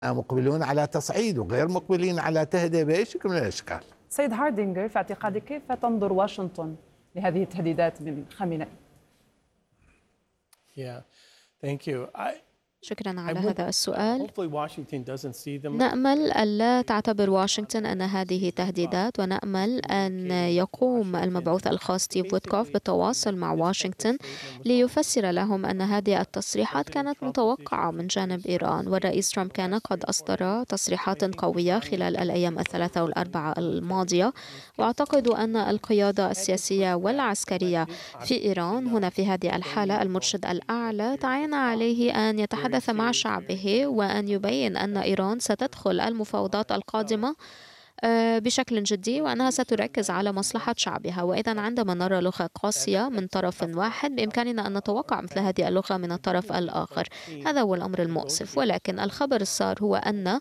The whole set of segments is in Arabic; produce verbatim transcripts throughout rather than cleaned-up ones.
مقبلون على تصعيد وغير مقبلين على تهدئة بأي شكل من الأشكال. سيد هاردينجر، في اعتقادك كيف تنظر واشنطن لهذه التهديدات من خامنئي؟ Yeah, thank you. I شكرا على هذا السؤال. نأمل ألا تعتبر واشنطن أن هذه تهديدات، ونأمل أن يقوم المبعوث الخاص ستيف ويتكوف بالتواصل مع واشنطن ليفسر لهم أن هذه التصريحات كانت متوقعة من جانب إيران، والرئيس ترامب كان قد أصدر تصريحات قوية خلال الأيام الثلاثة والأربعة الماضية. وأعتقد أن القيادة السياسية والعسكرية في إيران هنا في هذه الحالة المرشد الأعلى تعين عليه أن يتحدث مع شعبه وأن يبين أن إيران ستدخل المفاوضات القادمة بشكل جدي وأنها ستركز على مصلحة شعبها. وإذا عندما نرى لغة قاسية من طرف واحد بإمكاننا أن نتوقع مثل هذه اللغة من الطرف الآخر. هذا هو الأمر المؤسف، ولكن الخبر السار هو أن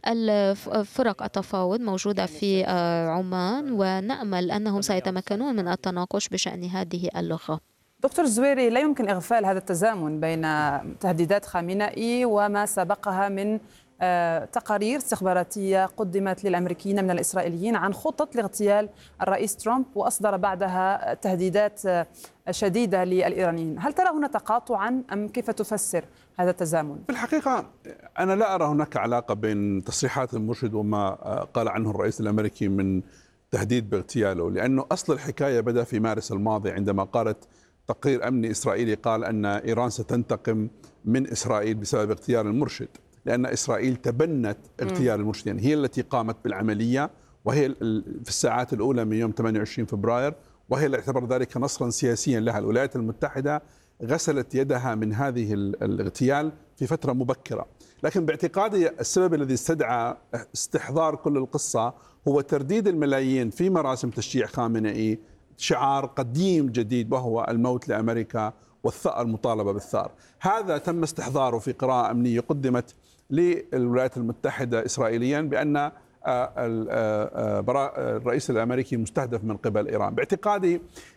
فرق التفاوض موجودة في عمان، ونأمل أنهم سيتمكنون من التناقش بشأن هذه اللغة. دكتور الزويري، لا يمكن إغفال هذا التزامن بين تهديدات خامنئي وما سبقها من تقارير استخباراتية قدمت للأمريكيين من الإسرائيليين عن خطط لاغتيال الرئيس ترامب، وأصدر بعدها تهديدات شديدة للإيرانيين. هل ترى هنا تقاطعا أم كيف تفسر هذا التزامن؟ في الحقيقة أنا لا أرى هناك علاقة بين تصريحات المرشد وما قال عنه الرئيس الأمريكي من تهديد باغتياله، لأنه أصل الحكاية بدأ في مارس الماضي عندما قالت تقرير أمني إسرائيلي قال أن إيران ستنتقم من إسرائيل بسبب اغتيال المرشد، لأن إسرائيل تبنت اغتيال المرشد، يعني هي التي قامت بالعملية، وهي في الساعات الأولى من يوم ثمانية وعشرين فبراير، وهي اللي اعتبر ذلك نصرا سياسيا لها. الولايات المتحدة غسلت يدها من هذه الاغتيال في فترة مبكرة، لكن باعتقادي السبب الذي استدعى استحضار كل القصة هو ترديد الملايين في مراسم تشجيع خامنئي شعار قديم جديد وهو الموت لأمريكا والثأر المطالبة بالثأر. هذا تم استحضاره في قراءة أمنية قدمت للولايات المتحدة إسرائيليا بأن الرئيس الأمريكي مستهدف من قبل إيران. باعتقادي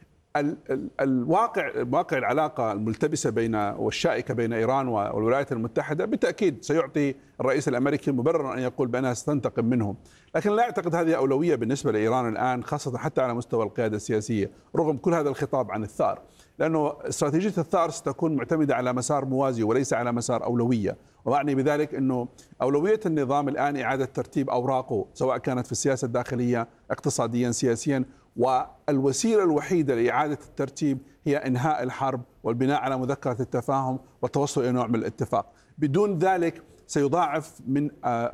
الواقع واقع العلاقة الملتبسة بين والشائكة بين إيران والولايات المتحدة بالتأكيد سيعطي الرئيس الأمريكي مبررا أن يقول بأنها ستنتقم منهم، لكن لا أعتقد هذه أولوية بالنسبة لإيران الآن، خاصة حتى على مستوى القيادة السياسية رغم كل هذا الخطاب عن الثأر، لأنه استراتيجية الثأر ستكون معتمدة على مسار موازي وليس على مسار أولوية. ومعني بذلك أنه أولوية النظام الآن إعادة ترتيب أوراقه سواء كانت في السياسة الداخلية اقتصاديا سياسيا، والوسيلة الوحيدة لإعادة الترتيب هي إنهاء الحرب والبناء على مذكرة التفاهم والتوصل إلى نوع من الاتفاق. بدون ذلك سيضاعف من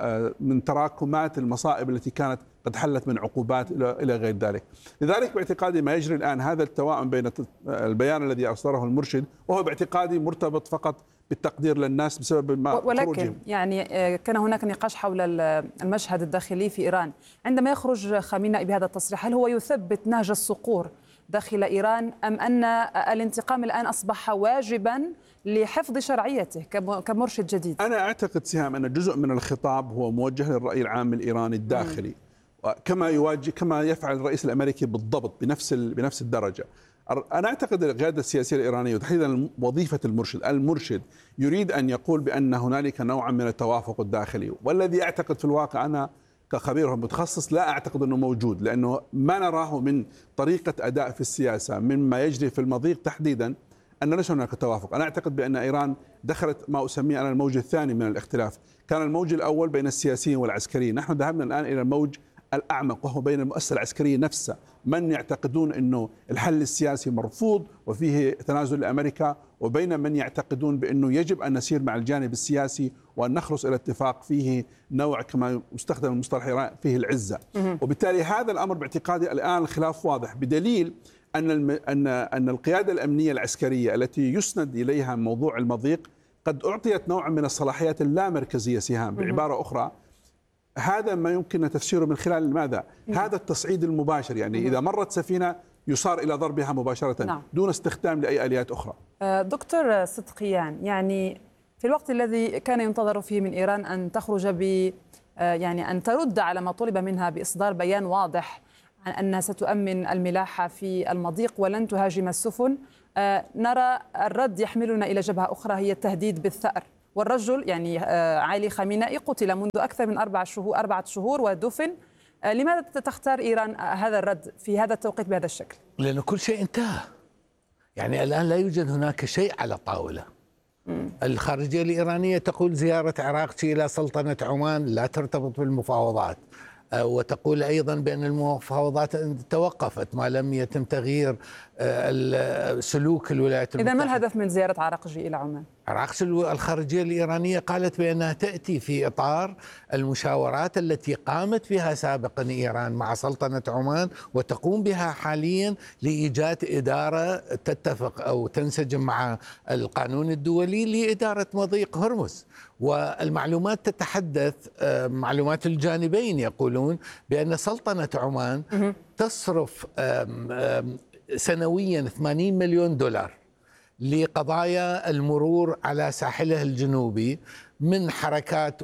من تراكمات المصائب التي كانت قد حلت من عقوبات إلى غير ذلك. لذلك باعتقادي ما يجري الآن هذا التوائم بين البيان الذي أصدره المرشد، وهو باعتقادي مرتبط فقط بالتقدير للناس بسبب ما ولكن خروجهم. يعني كان هناك نقاش حول المشهد الداخلي في إيران عندما يخرج خامنئي بهذا التصريح، هل هو يثبت نهج الصقور داخل إيران أم أن الانتقام الآن أصبح واجبا لحفظ شرعيته كمرشد جديد؟ أنا أعتقد سهام أن جزء من الخطاب هو موجه للرأي العام الإيراني الداخلي، كما يواجه كما يفعل الرئيس الأمريكي بالضبط بنفس بنفس الدرجة. أنا أعتقد القيادة السياسية الإيرانية وتحديدا وظيفة المرشد المرشد يريد أن يقول بأن هنالك نوعا من التوافق الداخلي، والذي أعتقد في الواقع أنا كخبير متخصص لا أعتقد أنه موجود، لأنه ما نراه من طريقة أداء في السياسة مما يجري في المضيق تحديدا أن ليس هناك توافق. أنا أعتقد بأن إيران دخلت ما أسميه أنا الموج الثاني من الاختلاف. كان الموج الأول بين السياسيين والعسكريين، نحن ذهبنا الآن إلى الموج الأعمق وهو بين المؤسسة العسكرية نفسها، من يعتقدون أنه الحل السياسي مرفوض وفيه تنازل لأمريكا، وبين من يعتقدون بأنه يجب أن نسير مع الجانب السياسي وأن نخلص إلى اتفاق فيه نوع كما يستخدم المصطلح فيه العزة. وبالتالي هذا الأمر باعتقادي الآن الخلاف واضح، بدليل أن أن أن القيادة الأمنية العسكرية التي يسند إليها موضوع المضيق قد أعطيت نوع من الصلاحيات اللامركزية سهام. بعبارة أخرى هذا ما يمكن تفسيره من خلال ماذا؟ هذا التصعيد المباشر، يعني إذا مرت سفينة يصار إلى ضربها مباشرة نعم. دون استخدام لأي آليات أخرى. دكتور صدقيان، يعني في الوقت الذي كان ينتظر فيه من إيران أن تخرج ب يعني أن ترد على ما طلب منها بإصدار بيان واضح عن أنها ستؤمن الملاحة في المضيق ولن تهاجم السفن، نرى الرد يحملنا إلى جبهة أخرى هي التهديد بالثأر والرجل يعني علي خامنئي قتل منذ أكثر من أربع شهور أربعة شهور ودفن. لماذا تختار إيران هذا الرد في هذا التوقيت بهذا الشكل؟ لأن كل شيء انتهى، يعني الآن لا يوجد هناك شيء على الطاولة. الخارجية الإيرانية تقول زيارة عراقتي إلى سلطنة عمان لا ترتبط بالمفاوضات، وتقول أيضا بأن المفاوضات توقفت ما لم يتم تغيير سلوك الولايات المتحدة. إذا ما الهدف من زيارة عراقجي إلى عمان؟ عراقجي الخارجية الإيرانية قالت بأنها تأتي في إطار المشاورات التي قامت بها سابقا إيران مع سلطنة عمان وتقوم بها حاليا لإيجاد إدارة تتفق أو تنسجم مع القانون الدولي لإدارة مضيق هرمز. والمعلومات تتحدث، معلومات الجانبين يقولون بأن سلطنة عمان تصرف سنويا ثمانين مليون دولار لقضايا المرور على ساحلها الجنوبي من حركات،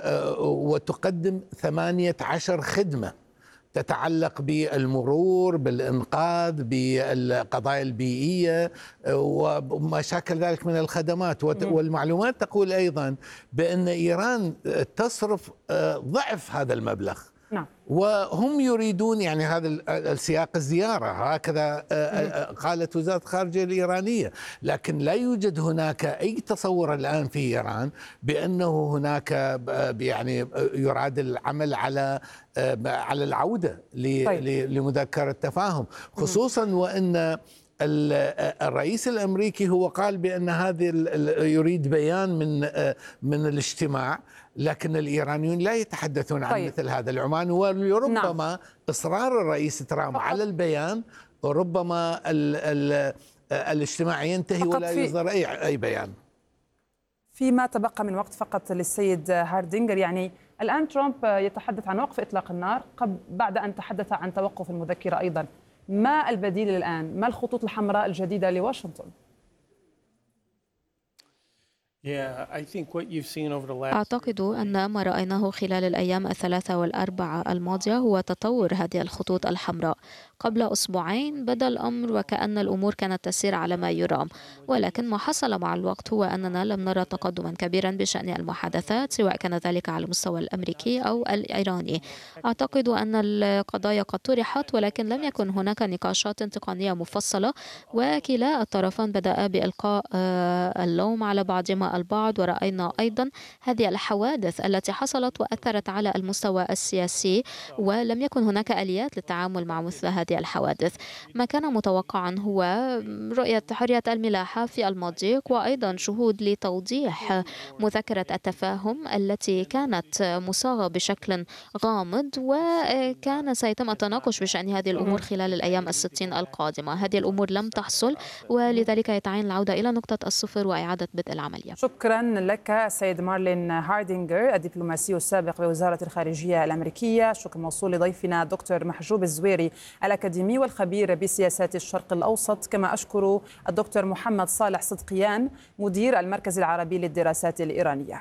وتقدم ثمانية عشر خدمة تتعلق بالمرور، بالإنقاذ، بالقضايا البيئية وما شاكل ذلك من الخدمات. والمعلومات تقول أيضا بأن إيران تصرف ضعف هذا المبلغ. نعم. وهم يريدون يعني هذا السياق الزيارة، هكذا قالت وزارة الخارجية الإيرانية، لكن لا يوجد هناك أي تصور الآن في إيران بأنه هناك يعني يراد العمل على على العودة لمذكرة تفاهم، خصوصا وأن الرئيس الأمريكي هو قال بأن هذه يريد بيان من من الاجتماع، لكن الإيرانيون لا يتحدثون عن طيب. مثل هذا العنوان، وربما نعم. إصرار الرئيس ترامب على البيان وربما ال ال الاجتماع ينتهي ولا يصدر أي أي بيان. فيما تبقى من وقت فقط للسيد هاردينجر، يعني الآن ترامب يتحدث عن وقف إطلاق النار بعد أن تحدث عن توقف المذكرة أيضا. ما البديل الآن؟ ما الخطوط الحمراء الجديدة لواشنطن؟ أعتقد أن ما رأيناه خلال الأيام الثلاثة والأربعة الماضية هو تطور هذه الخطوط الحمراء. قبل أسبوعين بدا الأمر وكأن الأمور كانت تسير على ما يرام، ولكن ما حصل مع الوقت هو أننا لم نرى تقدما كبيرا بشأن المحادثات، سواء كان ذلك على المستوى الأمريكي أو الإيراني. أعتقد أن القضايا قد طرحت، ولكن لم يكن هناك نقاشات تقنية مفصلة، وكلا الطرفان بدأ بإلقاء اللوم على بعضهما البعض. ورأينا أيضا هذه الحوادث التي حصلت وأثرت على المستوى السياسي، ولم يكن هناك آليات للتعامل مع مثل هذه الحوادث. ما كان متوقعا هو رؤية حرية الملاحة في المضيق، وأيضا شهود لتوضيح مذكرة التفاهم التي كانت مصاغة بشكل غامض، وكان سيتم التناقش بشأن هذه الأمور خلال الأيام الستين القادمة. هذه الأمور لم تحصل، ولذلك يتعين العودة إلى نقطة الصفر وإعادة بدء العملية. شكرا لك سيد مارلين هاردينجر، الدبلوماسي السابق بوزارة الخارجية الأمريكية. شكر موصول لضيفنا دكتور محجوب الزويري الأكاديمي والخبير بسياسات الشرق الأوسط، كما أشكر الدكتور محمد صالح صدقيان مدير المركز العربي للدراسات الإيرانية.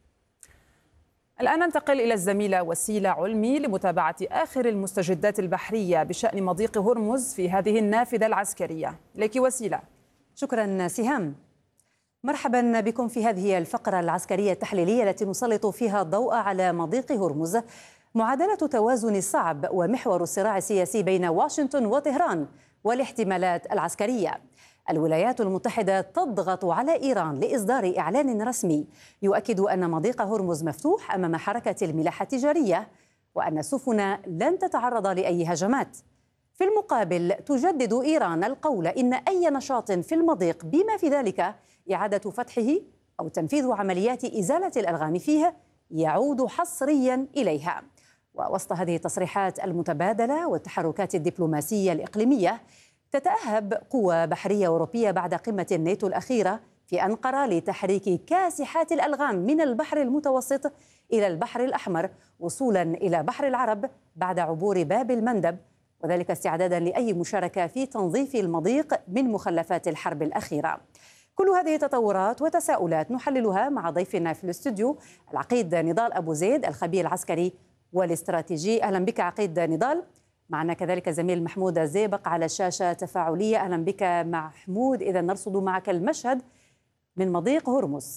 الآن ننتقل إلى الزميلة وسيلة علمي لمتابعة آخر المستجدات البحرية بشأن مضيق هرمز في هذه النافذة العسكرية. إليك وسيلة. شكرا سهام. مرحبا بكم في هذه الفقرة العسكرية التحليلية التي نسلط فيها الضوء على مضيق هرمز، معادلة توازن الصعب ومحور الصراع السياسي بين واشنطن وطهران والاحتمالات العسكرية. الولايات المتحدة تضغط على إيران لإصدار إعلان رسمي يؤكد أن مضيق هرمز مفتوح أمام حركة الملاحة التجارية، وأن السفن لن تتعرض لأي هجمات. في المقابل تجدد إيران القول إن أي نشاط في المضيق بما في ذلك إعادة فتحه أو تنفيذ عمليات إزالة الألغام فيه يعود حصريا إليها. ووسط هذه التصريحات المتبادلة والتحركات الدبلوماسية الإقليمية، تتأهب قوى بحرية أوروبية بعد قمة الناتو الأخيرة في أنقرة لتحريك كاسحات الألغام من البحر المتوسط إلى البحر الأحمر وصولا إلى بحر العرب بعد عبور باب المندب، وذلك استعدادا لأي مشاركة في تنظيف المضيق من مخلفات الحرب الأخيرة. كل هذه التطورات وتساؤلات نحللها مع ضيفنا في الاستوديو العقيد نضال أبو زيد، الخبير العسكري والاستراتيجي. أهلا بك عقيد نضال. معنا كذلك زميل محمود الزيبق على الشاشة تفاعلية. أهلا بك محمود. إذا نرصد معك المشهد من مضيق هرمز.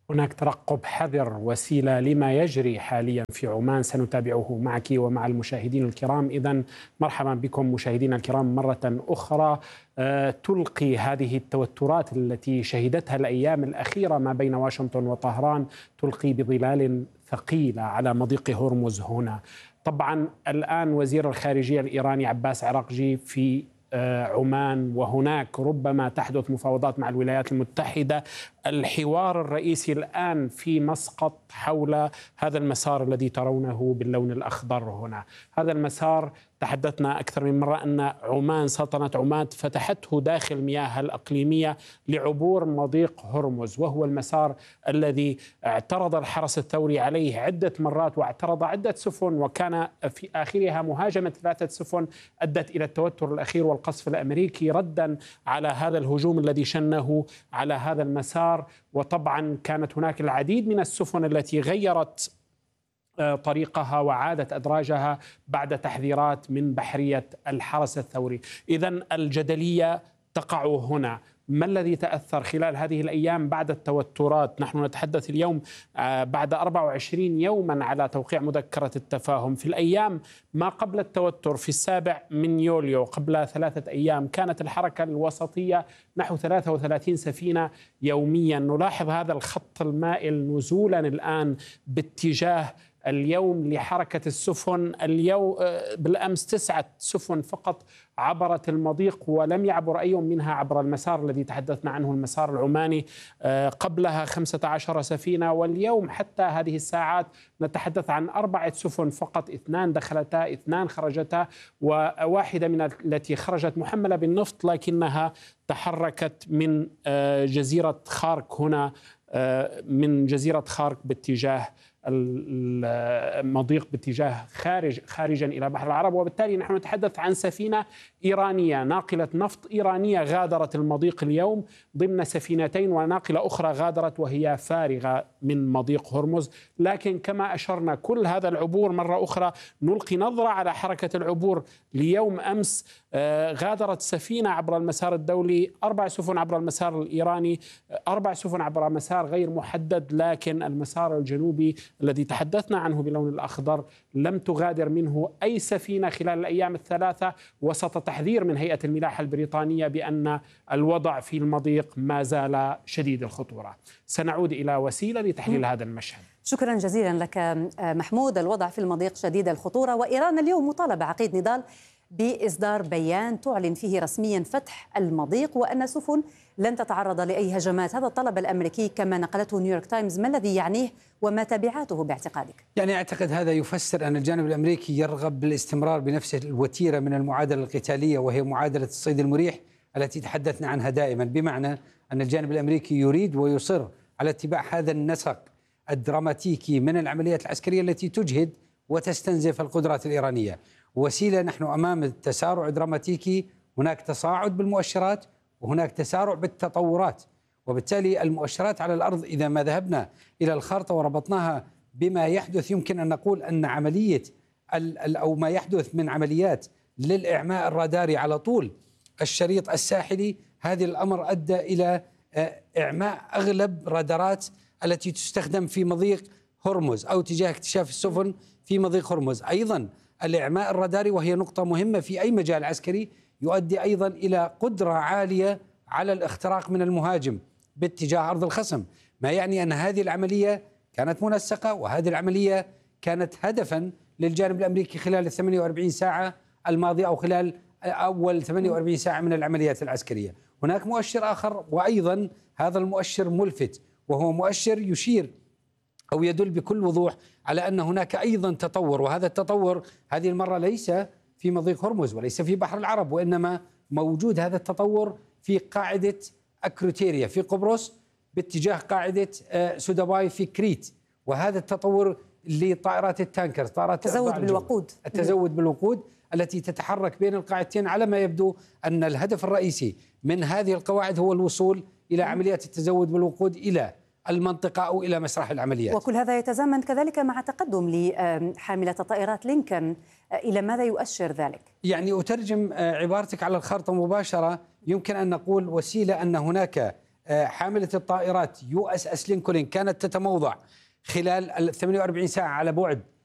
هناك ترقب حذر وسيلة لما يجري حاليا في عمان سنتابعه معك ومع المشاهدين الكرام. إذن مرحبا بكم مشاهدينا الكرام مرة أخرى. أه تلقي هذه التوترات التي شهدتها الأيام الأخيرة ما بين واشنطن وطهران تلقي بظلال ثقيلة على مضيق هرمز هنا. طبعا الآن وزير الخارجية الإيراني عباس عراقجي في عمان، وهناك ربما تحدث مفاوضات مع الولايات المتحدة. الحوار الرئيسي الآن في مسقط حول هذا المسار الذي ترونه باللون الأخضر هنا. هذا المسار تحدثنا أكثر من مرة أن عمان سلطنة عمان فتحته داخل مياهها الأقليمية لعبور مضيق هرمز، وهو المسار الذي اعترض الحرس الثوري عليه عدة مرات واعترض عدة سفن، وكان في آخرها مهاجمة ثلاثة سفن أدت إلى التوتر الأخير والقصف الأمريكي ردا على هذا الهجوم الذي شنه على هذا المسار. وطبعا كانت هناك العديد من السفن التي غيرت طريقها وعادت أدراجها بعد تحذيرات من بحرية الحرس الثوري. إذن الجدلية تقع هنا. ما الذي تأثر خلال هذه الأيام بعد التوترات؟ نحن نتحدث اليوم بعد أربعة وعشرين يوما على توقيع مذكرة التفاهم. في الأيام ما قبل التوتر في السابع من يوليو قبل ثلاثة أيام كانت الحركة الوسطية نحو ثلاثة وثلاثين سفينة يوميا. نلاحظ هذا الخط المائل نزولا الآن باتجاه اليوم لحركة السفن. اليوم بالأمس تسعة سفن فقط عبرت المضيق ولم يعبر أي منها عبر المسار الذي تحدثنا عنه المسار العماني. قبلها خمسة عشر سفينة، واليوم حتى هذه الساعات نتحدث عن أربعة سفن فقط، اثنان دخلتا اثنان خرجتا، وواحدة من التي خرجت محملة بالنفط لكنها تحركت من جزيرة خارك هنا من جزيرة خارك باتجاه المضيق باتجاه خارج خارجا إلى بحر العرب. وبالتالي نحن نتحدث عن سفينة إيرانية ناقلة نفط إيرانية غادرت المضيق اليوم ضمن سفينتين، وناقلة أخرى غادرت وهي فارغة من مضيق هرمز. لكن كما أشرنا كل هذا العبور مرة أخرى نلقي نظرة على حركة العبور ليوم أمس. غادرت سفينة عبر المسار الدولي، أربع سفن عبر المسار الإيراني، أربع سفن عبر مسار غير محدد، لكن المسار الجنوبي الذي تحدثنا عنه باللون الأخضر لم تغادر منه أي سفينة خلال الأيام الثلاثة، وسط تحذير من هيئة الملاحة البريطانية بأن الوضع في المضيق ما زال شديد الخطورة. سنعود إلى وسيلة لتحليل هذا المشهد. شكرا جزيلا لك محمود. الوضع في المضيق شديد الخطورة، وإيران اليوم مطالبة عقيد نضال بإصدار بيان تعلن فيه رسميا فتح المضيق وأن سفن لن تتعرض لأي هجمات. هذا الطلب الأمريكي كما نقلته نيويورك تايمز، ما الذي يعنيه وما تبعاته باعتقادك؟ يعني أعتقد هذا يفسر أن الجانب الأمريكي يرغب بالاستمرار بنفس الوتيرة من المعادلة القتالية، وهي معادلة الصيد المريح التي تحدثنا عنها دائما، بمعنى أن الجانب الأمريكي يريد ويصر على اتباع هذا النسق الدراماتيكي من العمليات العسكرية التي تجهد وتستنزف القدرات الإيرانية. وسيلة نحن أمام التسارع دراماتيكي، هناك تصاعد بالمؤشرات وهناك تسارع بالتطورات، وبالتالي المؤشرات على الأرض إذا ما ذهبنا إلى الخارطة وربطناها بما يحدث يمكن أن نقول أن عملية أو ما يحدث من عمليات للإعماء الراداري على طول الشريط الساحلي، هذا الأمر أدى إلى إعماء أغلب رادارات التي تستخدم في مضيق هرمز أو تجاه اكتشاف السفن في مضيق هرمز. أيضا الإعماء الراداري، وهي نقطة مهمة في أي مجال عسكري، يؤدي أيضا إلى قدرة عالية على الاختراق من المهاجم باتجاه أرض الخصم، ما يعني أن هذه العملية كانت منسقة، وهذه العملية كانت هدفا للجانب الأمريكي خلال الثمانية وأربعين ساعة الماضية أو خلال أول ثمانية وأربعين ساعة من العمليات العسكرية. هناك مؤشر آخر، وأيضا هذا المؤشر ملفت، وهو مؤشر يشير أو يدل بكل وضوح على أن هناك أيضا تطور، وهذا التطور هذه المرة ليس في مضيق هرمز وليس في بحر العرب، وإنما موجود هذا التطور في قاعدة أكروتيريا في قبرص باتجاه قاعدة سوداباي في كريت. وهذا التطور لطائرات التانكر، طائرات التزود بالوقود التزود بالوقود التي تتحرك بين القاعدتين. على ما يبدو أن الهدف الرئيسي من هذه القواعد هو الوصول إلى عمليات التزود بالوقود إلى المنطقة أو إلى مسرح العمليات. وكل هذا يتزامن كذلك مع تقدم لحاملة طائرات لينكن. إلى ماذا يؤشر ذلك؟ يعني أترجم عبارتك على الخارطة مباشرة، يمكن أن نقول وسيلة أن هناك حاملة الطائرات يو اس اس لينكولن كانت تتموضع خلال ال ثمانية وأربعين ساعة على بعد